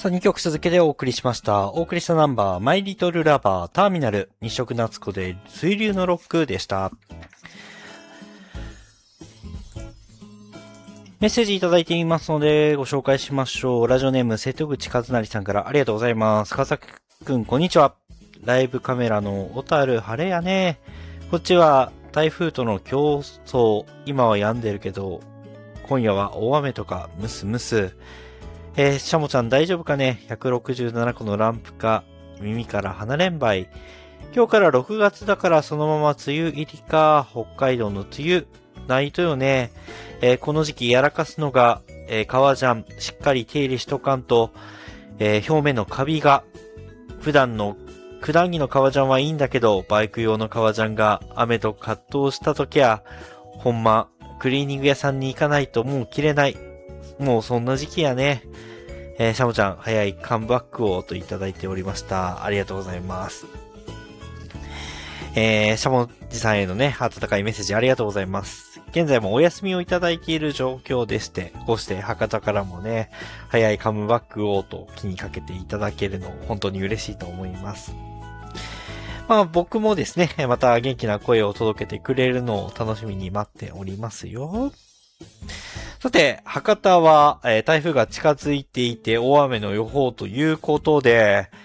さあ、2曲続けてお送りしました。お送りしたナンバー、マイリトルラバー、ターミナル、日食夏子で水流のロックでした。メッセージいただいていますので、ご紹介しましょう。ラジオネーム、瀬戸口和成さんからありがとうございます。川崎くん、こんにちは。ライブカメラの小樽、晴れやね。こっちは台風との競争、今は止んでるけど、今夜は大雨とか、ムスムス。シャモちゃん大丈夫かね。167個のランプか、耳から離れんばい。今日から6月だからそのまま梅雨入りか。北海道の梅雨、ないとよね。この時期やらかすのが、革ジャン、しっかり手入れしとかんと、表面のカビが、普段の普段着の革ジャンはいいんだけど、バイク用の革ジャンが雨と葛藤したときは、ほんま、クリーニング屋さんに行かないともう着れない。もうそんな時期やね。シャモちゃん、早いカムバックをといただいておりました。ありがとうございます。シャモじさんへのね、温かいメッセージありがとうございます。現在もお休みをいただいている状況でして、こうして博多からもね、早いカムバックをと気にかけていただけるの本当に嬉しいと思います。まあ僕もですね、また元気な声を届けてくれるのを楽しみに待っておりますよ。さて、博多は、台風が近づいていて大雨の予報ということで、